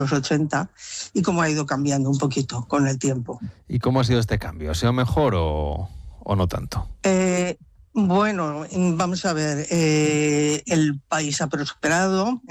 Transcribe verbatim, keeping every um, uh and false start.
los ochenta y cómo ha ido cambiando un poquito con el tiempo. ¿Y cómo ha sido este cambio? ¿Ha sido mejor o, o no tanto? Eh, bueno, vamos a ver, eh, el país ha prosperado.